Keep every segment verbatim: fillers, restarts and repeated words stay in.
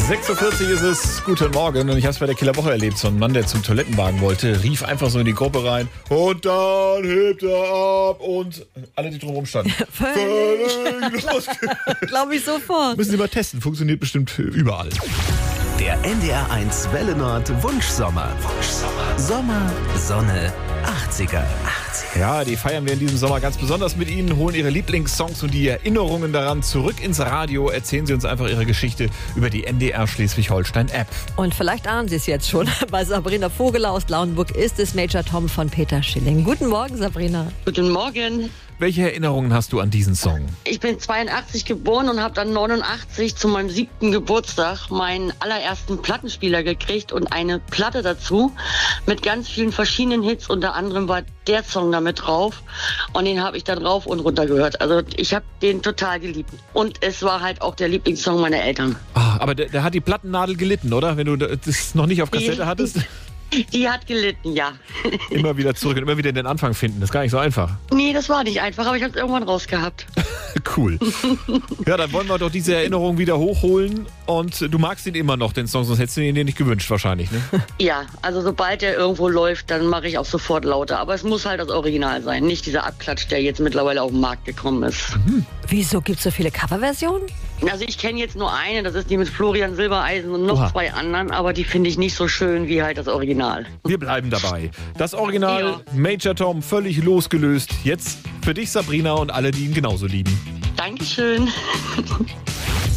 sechs Uhr vierzig ist es. Guten Morgen. Und ich habe es bei der Killerwoche erlebt. So ein Mann, der zum Toilettenwagen wollte, rief einfach so in die Gruppe rein. Und dann hebt er ab. Und alle, die drumherum standen. Völlig. Völlig. Glaube ich sofort. Müssen Sie mal testen. Funktioniert bestimmt überall. Der N D R eins Welle Nord Wunschsommer. Wunschsommer. Sommer, Sonne, achtziger. achtziger. Ja, die feiern wir in diesem Sommer ganz besonders mit Ihnen, holen Ihre Lieblingssongs und die Erinnerungen daran zurück ins Radio. Erzählen Sie uns einfach Ihre Geschichte über die N D R Schleswig-Holstein-App. Und vielleicht ahnen Sie es jetzt schon. Bei Sabrina Vogeler aus Lauenburg ist es Major Tom von Peter Schilling. Guten Morgen, Sabrina. Guten Morgen. Welche Erinnerungen hast du an diesen Song? Ich bin zweiundachtzig geboren und habe dann neunundachtzig zu meinem siebten Geburtstag meinen allerersten Plattenspieler gekriegt und eine Platte dazu mit ganz vielen verschiedenen Hits. Unter anderem war der Song da mit drauf und den habe ich dann rauf und runter gehört. Also ich habe den total geliebt. Und es war halt auch der Lieblingssong meiner Eltern. Ah, aber der, der hat die Plattennadel gelitten, oder? Wenn du das noch nicht auf Kassette hattest? Die hat gelitten, ja. Immer wieder zurück und immer wieder den Anfang finden. Das ist gar nicht so einfach. Nee, das war nicht einfach, aber ich habe es irgendwann rausgehabt. Cool. Ja, dann wollen wir doch diese Erinnerung wieder hochholen. Und du magst ihn immer noch, den Song, sonst hättest du ihn dir nicht gewünscht wahrscheinlich, ne? Ja, also sobald der irgendwo läuft, dann mache ich auch sofort lauter. Aber es muss halt das Original sein, nicht dieser Abklatsch, der jetzt mittlerweile auf den Markt gekommen ist. Mhm. Wieso gibt es so viele Coverversionen? Also ich kenne jetzt nur eine, das ist die mit Florian Silbereisen und noch Oha. zwei anderen, aber die finde ich nicht so schön wie halt das Original. Wir bleiben dabei. Das Original, Ja. Major Tom, völlig losgelöst. Jetzt für dich, Sabrina, und alle, die ihn genauso lieben. Dankeschön.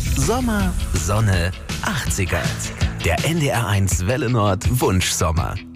Sommer, Sonne, achtziger. Der N D R eins Welle Nord Wunschsommer.